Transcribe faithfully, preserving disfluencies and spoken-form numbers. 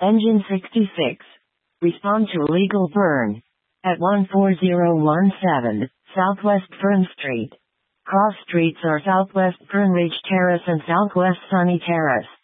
Engine sixty-six. Respond to illegal burn. At one four zero one seven, Southwest Fern Street. Cross streets are Southwest Fern Ridge Terrace and Southwest Sunny Terrace.